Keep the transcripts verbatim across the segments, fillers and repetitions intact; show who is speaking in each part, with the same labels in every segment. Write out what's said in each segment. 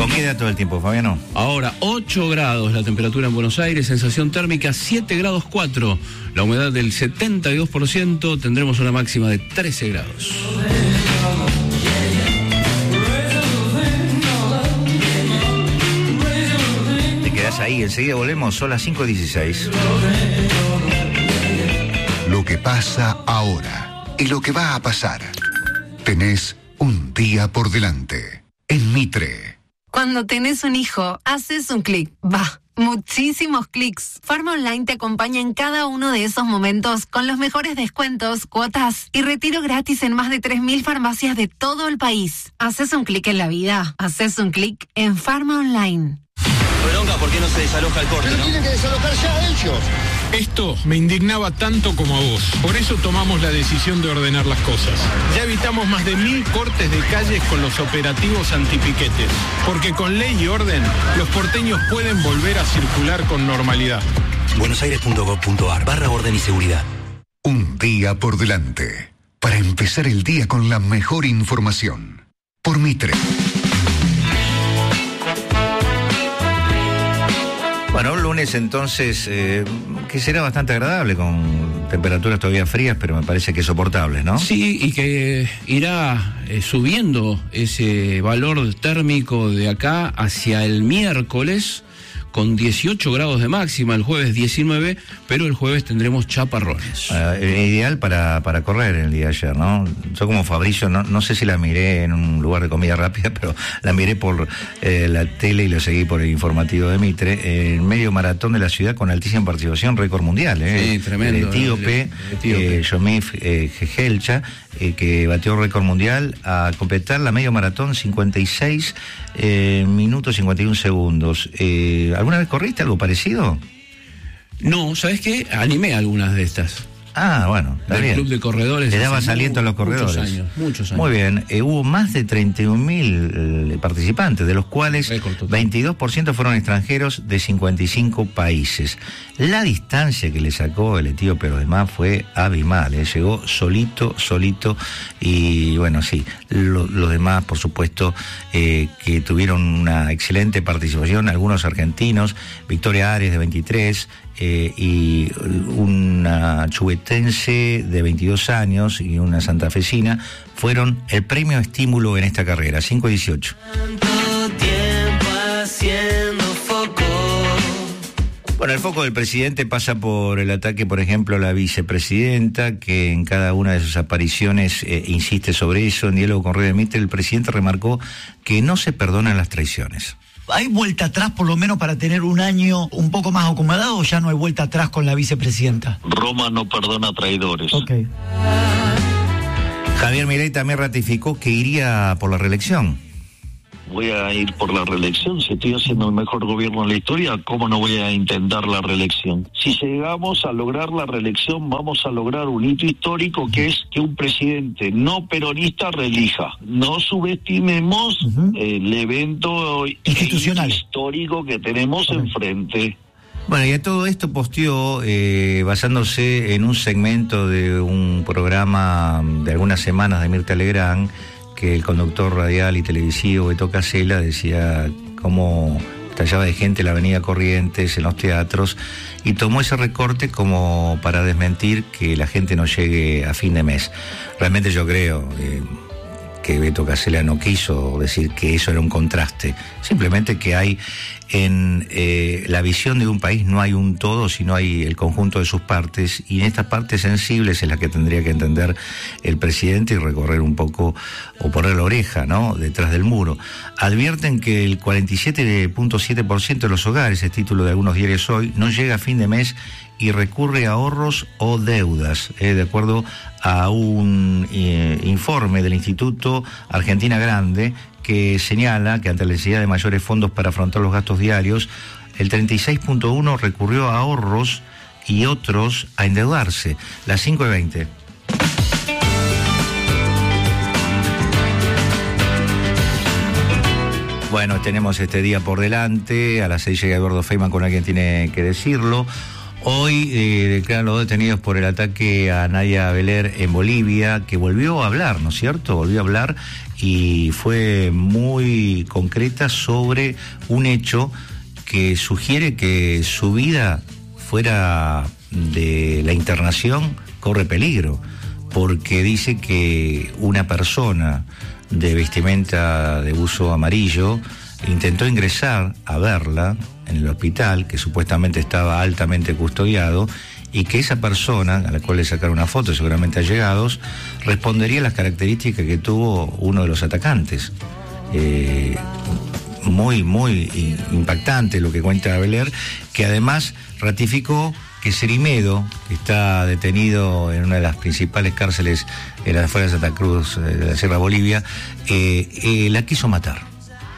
Speaker 1: ¿Con qué da todo el tiempo, Fabiano?
Speaker 2: Ahora, ocho grados la temperatura en Buenos Aires, sensación térmica siete grados cuatro, la humedad del setenta y dos por ciento, tendremos una máxima de trece grados.
Speaker 1: Te quedás ahí, enseguida volvemos, son las cinco dieciséis.
Speaker 3: Lo que pasa ahora y lo que va a pasar. Tenés un día por delante. En Mitre.
Speaker 4: Cuando tenés un hijo, haces un clic. Va, muchísimos clics. Farma Online te acompaña en cada uno de esos momentos con los mejores descuentos, cuotas y retiro gratis en más de tres mil farmacias de todo el país. Haces un clic en la vida. Haces un clic en Farma Online.
Speaker 5: Bronca, ¿por qué no se desaloja el corte,
Speaker 6: Pero
Speaker 5: no?
Speaker 6: tienen que desalojar ya ellos.
Speaker 7: Esto me indignaba tanto como a vos. Por eso tomamos la decisión de ordenar las cosas. Ya evitamos más de mil cortes de calles con los operativos antipiquetes. Porque con ley y orden, los porteños pueden volver a circular con normalidad.
Speaker 5: buenosaires.gov.ar barra orden y seguridad.
Speaker 3: Un día por delante. Para empezar el día con la mejor información. Por Mitre.
Speaker 1: Bueno, un lunes entonces eh, que será bastante agradable, con temperaturas todavía frías, pero me parece que soportables, ¿no?
Speaker 2: Sí, y que irá eh, subiendo ese valor térmico de acá hacia el miércoles, con dieciocho grados de máxima, el jueves diecinueve, pero el jueves tendremos chaparrones.
Speaker 1: Uh, ideal para, para correr el día de ayer, ¿no? Yo como Fabricio, no, no sé si la miré en un lugar de comida rápida, pero la miré por eh, la tele y lo seguí por el informativo de Mitre, eh, en medio maratón de la ciudad con altísima participación, récord mundial, ¿eh?
Speaker 2: Sí, tremendo.
Speaker 1: El etíope,
Speaker 2: el, el etíope.
Speaker 1: Eh, Yomif eh, Jejelcha, eh, que batió récord mundial a completar la medio maratón cincuenta y seis eh, minutos cincuenta y uno segundos. Eh, ¿Alguna vez corriste algo parecido?
Speaker 2: No, ¿sabes qué? Animé algunas de estas.
Speaker 1: Ah, bueno, está
Speaker 2: del
Speaker 1: bien.
Speaker 2: Club de Corredores.
Speaker 1: Le dabas aliento a los corredores.
Speaker 2: Muchos años, muchos años.
Speaker 1: Muy bien, eh, hubo más de treinta y un mil eh, participantes, de los cuales veintidós por ciento fueron extranjeros de cincuenta y cinco países. La distancia que le sacó el etíope, pero además fue abismal, eh, llegó solito, solito, y bueno, sí, lo, los demás, por supuesto, eh, que tuvieron una excelente participación, algunos argentinos, Victoria Ares de veintitrés, Eh, y una chubetense de veintidós años y una santafesina fueron el premio estímulo en esta carrera, cinco dieciocho. Bueno, el foco del presidente pasa por el ataque, por ejemplo, a la vicepresidenta, que en cada una de sus apariciones eh, insiste sobre eso. En diálogo con Radio Mitre, el presidente remarcó que no se perdonan las traiciones.
Speaker 8: ¿Hay vuelta atrás por lo menos para tener un año un poco más acomodado o ya no hay vuelta atrás con la vicepresidenta?
Speaker 9: Roma no perdona traidores.
Speaker 8: Ok.
Speaker 1: Javier Milei también ratificó que iría por la reelección.
Speaker 9: Voy a ir por la reelección, si estoy haciendo el mejor gobierno en la historia, ¿cómo no voy a intentar la reelección? Si llegamos a lograr la reelección, vamos a lograr un hito histórico, que es que un presidente no peronista reelija. No subestimemos uh-huh. el evento
Speaker 8: institucional
Speaker 9: histórico que tenemos okay. enfrente.
Speaker 1: Bueno, y a todo esto posteó, eh, basándose en un segmento de un programa de algunas semanas de Mirta Legrand, que el conductor radial y televisivo Beto Casella decía cómo estallaba de gente la avenida Corrientes, en los teatros, y tomó ese recorte como para desmentir que la gente no llegue a fin de mes. Realmente yo creo eh, que Beto Casella no quiso decir que eso era un contraste, simplemente que hay en eh, la visión de un país no hay un todo, sino hay el conjunto de sus partes, y en estas partes sensibles es la que tendría que entender el presidente y recorrer un poco, o poner la oreja, ¿no?, detrás del muro. Advierten que el cuarenta y siete punto siete por ciento de los hogares, es título de algunos diarios hoy, no llega a fin de mes y recurre a ahorros o deudas, eh, de acuerdo a un eh, informe del Instituto Argentina Grande, que señala que ante la necesidad de mayores fondos para afrontar los gastos diarios, el treinta y seis punto uno recurrió a ahorros y otros a endeudarse. Las cinco y veinte. Bueno, tenemos este día por delante. A las seis llega Eduardo Feynman con alguien tiene que decirlo. Hoy eh, declaran los detenidos por el ataque a Naya Beler en Bolivia, que volvió a hablar, ¿no es cierto? Volvió a hablar y fue muy concreta sobre un hecho que sugiere que su vida fuera de la internación corre peligro, porque dice que una persona de vestimenta de buzo amarillo intentó ingresar a verla en el hospital, que supuestamente estaba altamente custodiado, y que esa persona, a la cual le sacaron una foto, seguramente allegados, respondería a las características que tuvo uno de los atacantes. Eh, muy, muy impactante lo que cuenta Beler, que además ratificó que Cerimedo, que está detenido en una de las principales cárceles en las afueras de Santa Cruz, de la Sierra Bolivia, eh, eh, la quiso matar.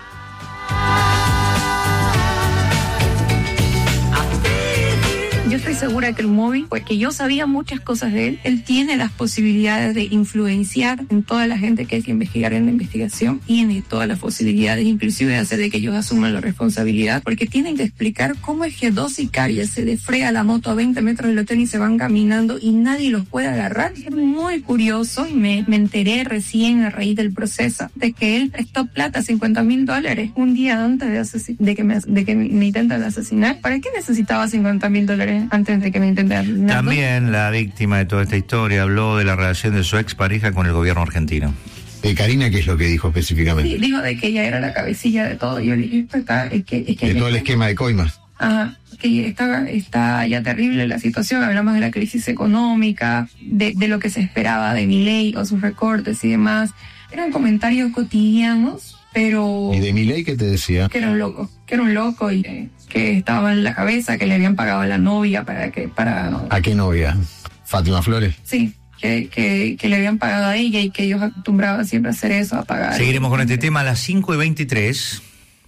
Speaker 6: Yo estoy segura que el móvil, porque yo sabía muchas cosas de él, él tiene las posibilidades de influenciar en toda la gente que hay que investigar en la investigación, tiene todas las posibilidades, inclusive de hacer de que ellos asuman la responsabilidad, porque tienen que explicar cómo es que dos sicarios se les frega la moto a veinte metros del hotel y se van caminando y nadie los puede agarrar. Es muy curioso y me, me enteré recién a raíz del proceso de que él prestó plata, cincuenta mil dólares, un día antes de, asesin- de que me, de que me intentan asesinar. ¿Para qué necesitaba cincuenta mil dólares antes de que me intenten asesinar?
Speaker 1: También la víctima de toda esta historia habló de la relación de su expareja con el gobierno argentino.
Speaker 10: Eh, Karina, ¿qué es lo que dijo específicamente?
Speaker 6: Sí, dijo de que ella era la cabecilla de todo. Yo le dije, esto está, es que, es que
Speaker 10: De todo el esquema de coimas.
Speaker 6: Ajá, que está, está ya terrible la situación. Hablamos de la crisis económica, de, de lo que se esperaba de Milei o sus recortes y demás. Eran comentarios cotidianos, pero...
Speaker 10: ¿Y de Milei qué te decía?
Speaker 6: Que era un loco, que era un loco y que, que estaba en la cabeza, que le habían pagado a la novia para que... para
Speaker 10: ¿A qué novia? ¿Fátima Flores?
Speaker 6: Sí, que, que, que le habían pagado a ella y que ellos acostumbraban siempre a hacer eso, a pagar.
Speaker 1: Seguiremos con este tema a las cinco y veintitrés.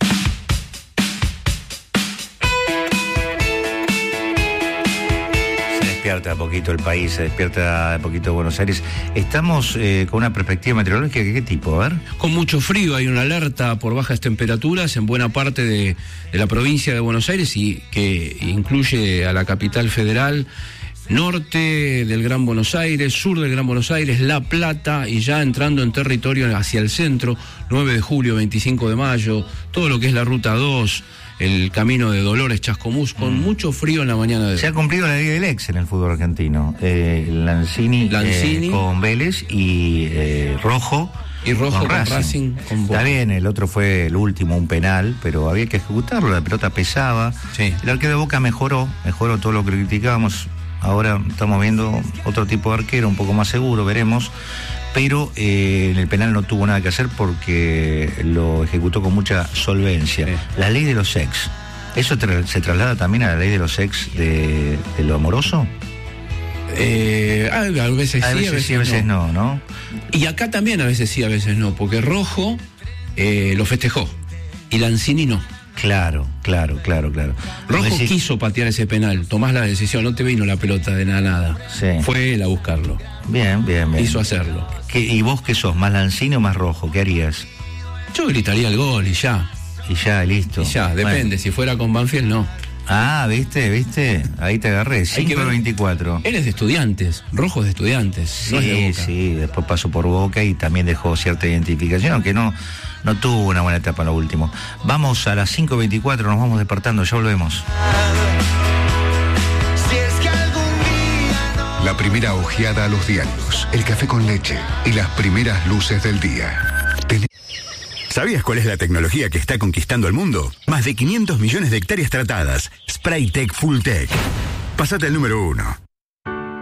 Speaker 1: Despierta un poquito el país, se despierta un poquito Buenos Aires. Estamos eh, con una perspectiva meteorológica, ¿qué, qué tipo? A ver.
Speaker 2: Con mucho frío, hay una alerta por bajas temperaturas en buena parte de, de la provincia de Buenos Aires y que incluye a la capital federal, norte del Gran Buenos Aires, sur del Gran Buenos Aires, La Plata y ya entrando en territorio hacia el centro, nueve de julio, veinticinco de mayo, todo lo que es la ruta dos, el camino de Dolores, Chascomús, con mm. mucho frío en la mañana de hoy.
Speaker 1: Se ha cumplido la ley del ex en el fútbol argentino. Eh, Lanzini,
Speaker 2: Lanzini.
Speaker 1: Eh, con Vélez y eh, Rojo.
Speaker 2: Y Rojo
Speaker 1: con
Speaker 2: con
Speaker 1: Racing.
Speaker 2: Racing con
Speaker 1: Está bien, el otro fue el último, un penal, pero había que ejecutarlo, la pelota pesaba.
Speaker 2: Sí.
Speaker 1: El arquero de Boca mejoró, mejoró todo lo que criticábamos. Ahora estamos viendo otro tipo de arquero, un poco más seguro, veremos. Pero eh, en el penal no tuvo nada que hacer porque lo ejecutó con mucha solvencia. Sí. La ley de los ex, ¿eso tra- se traslada también a la ley de los ex de, de lo amoroso?
Speaker 2: Eh, a, a veces
Speaker 1: a
Speaker 2: sí,
Speaker 1: veces
Speaker 2: a veces,
Speaker 1: sí, a veces
Speaker 2: no.
Speaker 1: no, ¿no?
Speaker 2: Y acá también a veces sí, a veces no, porque Rojo eh, lo festejó y Lanzini no.
Speaker 1: Claro, claro, claro, claro.
Speaker 2: Rojo
Speaker 1: decís...
Speaker 2: quiso patear ese penal, tomás la decisión, no te vino la pelota de nada, nada.
Speaker 1: Sí.
Speaker 2: Fue él a buscarlo.
Speaker 1: Bien, bien, bien.
Speaker 2: Quiso hacerlo.
Speaker 1: ¿Qué, ¿Y vos qué sos, más Lanzini o más Rojo? ¿Qué harías?
Speaker 2: Yo gritaría el gol y ya.
Speaker 1: Y ya, listo.
Speaker 2: Y ya, depende, bueno. Si fuera con Banfield, no.
Speaker 1: Ah, ¿viste? ¿Viste? Ahí te agarré, cinco veinticuatro.
Speaker 2: Él es de Estudiantes, Rojo es de Estudiantes,
Speaker 1: sí,
Speaker 2: no es de Boca.
Speaker 1: Sí, después pasó por Boca y también dejó cierta identificación, aunque no, no tuvo una buena etapa en lo último. Vamos a las cinco veinticuatro, nos vamos despertando, ya volvemos.
Speaker 3: La primera ojeada a los diarios, el café con leche y las primeras luces del día. Ten-
Speaker 11: ¿Sabías cuál es la tecnología que está conquistando el mundo? Más de quinientos millones de hectáreas tratadas. Spraytec Full Tech. Pasate al número uno.